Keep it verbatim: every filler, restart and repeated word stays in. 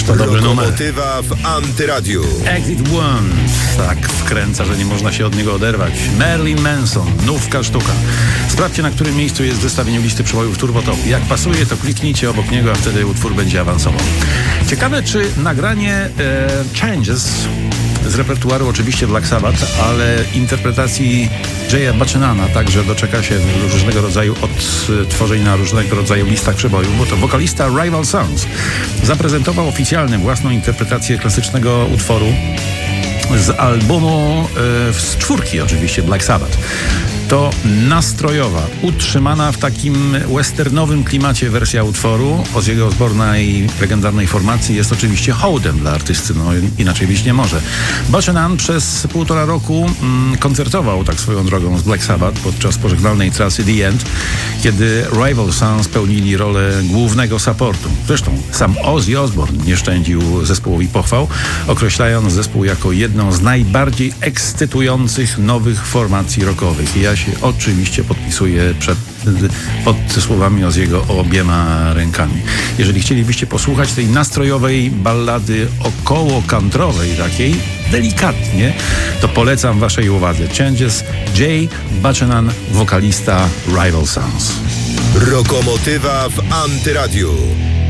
Ależ to dobry numer. Lokomotywa w Antyradiu. Exit One. Tak wkręca, że nie można się od niego oderwać. Marilyn Manson. Nówka sztuka. Sprawdźcie, na którym miejscu jest w zestawieniu listy przebojów Turbo Top. Jak pasuje, to kliknijcie obok niego, a wtedy utwór będzie awansował. Ciekawe, czy nagranie e, Changes z repertuaru oczywiście Black Sabbath, ale interpretacji Jaya Buchanana także doczeka się różnego rodzaju odtworzeń na różnego rodzaju listach przebojów, bo to wokalista Rival Sons zaprezentował oficjalnie własną interpretację klasycznego utworu z albumu e, z czwórki oczywiście Black Sabbath. To nastrojowa, utrzymana w takim westernowym klimacie wersja utworu Ozzy'ego Osbourne'a i legendarnej formacji jest oczywiście hołdem dla artysty, no inaczej być nie może. Buchanan przez półtora roku mm, koncertował tak swoją drogą z Black Sabbath podczas pożegnalnej trasy The End, kiedy Rival Sons pełnili rolę głównego supportu. Zresztą sam Ozzy Osbourne nie szczędził zespołowi pochwał, określając zespół jako jedną z najbardziej ekscytujących nowych formacji rockowych. I ja się oczywiście podpisuję przed, pod słowami Ozzy'ego obiema rękami. Jeżeli chcielibyście posłuchać tej nastrojowej ballady około-countrywej takiej, delikatnie, to polecam waszej uwadze. Changes, Jay Buchanan, wokalista Rival Sons. Lokomotywa w Antyradiu.